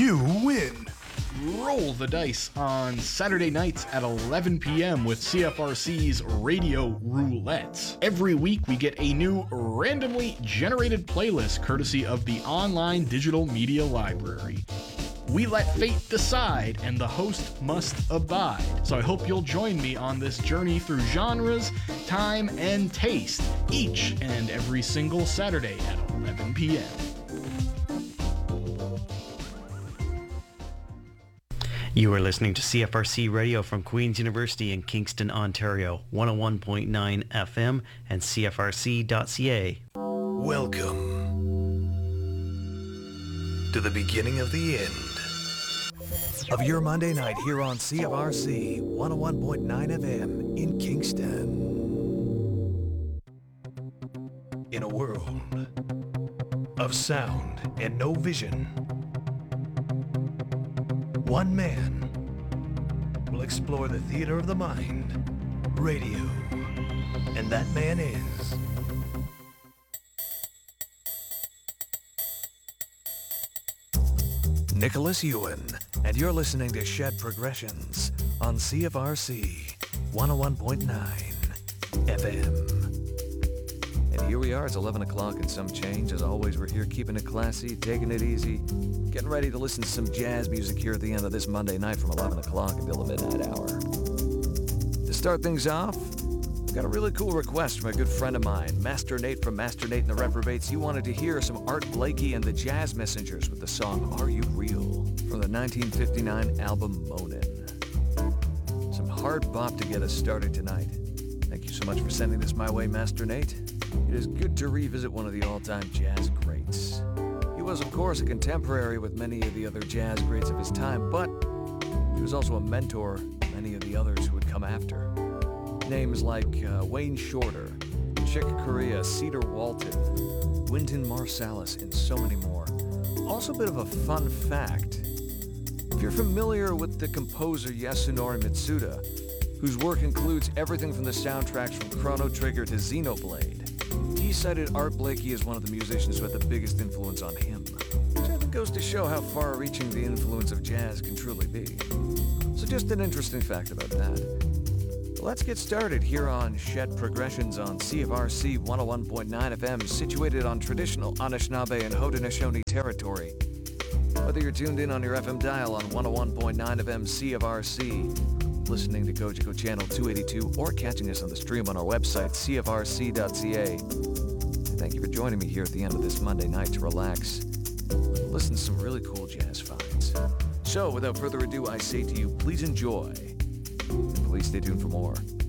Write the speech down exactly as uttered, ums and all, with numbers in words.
you win. Roll the dice on Saturday nights at eleven p.m. with C F R C's Radio Roulette. Every week we get a new randomly generated playlist courtesy of the online digital media library. We let fate decide, and the host must abide. So I hope you'll join me on this journey through genres, time, and taste, each and every single Saturday at eleven p.m. You are listening to C F R C Radio from Queen's University in Kingston, Ontario, one oh one point nine F M and C F R C dot C A. Welcome to the beginning of the end of your Monday night here on C F R C one oh one point nine F M in Kingston. In a world of sound and no vision, one man will explore the theater of the mind, radio, and that man is Nicholas Ewan, and you're listening to Shed Progressions on C F R C one oh one point nine F M. And here we are, it's eleven o'clock and some change. As always, we're here keeping it classy, taking it easy, getting ready to listen to some jazz music here at the end of this Monday night from eleven o'clock until the midnight hour. To start things off, I've got a really cool request from a good friend of mine, Master Nate from Master Nate and the Reprobates. He wanted to hear some Art Blakey and the Jazz Messengers with the song Are You Real from the nineteen fifty-nine album Moanin'. Some hard bop to get us started tonight. Thank you so much for sending this my way, Master Nate. It is good to revisit one of the all-time jazz greats. He was, of course, a contemporary with many of the other jazz greats of his time, but he was also a mentor to many of the others who would come after. Names like uh, Wayne Shorter, Chick Corea, Cedar Walton, Wynton Marsalis, and so many more. Also a bit of a fun fact. If you're familiar with the composer Yasunori Mitsuda, whose work includes everything from the soundtracks from Chrono Trigger to Xenoblade, he cited Art Blakey as one of the musicians who had the biggest influence on him, which I think goes to show how far-reaching the influence of jazz can truly be. So just an interesting fact about that. Let's get started here on Shed Progressions on C F R C one oh one point nine F M, situated on traditional Anishinaabe and Haudenosaunee territory. Whether you're tuned in on your F M dial on one oh one point nine F M C F R C, listening to Kojiko Channel two eighty-two, or catching us on the stream on our website, C F R C dot C A. Thank you for joining me here at the end of this Monday night to relax and listen to some really cool jazz finds. So, without further ado, I say to you, please enjoy, and please stay tuned for more.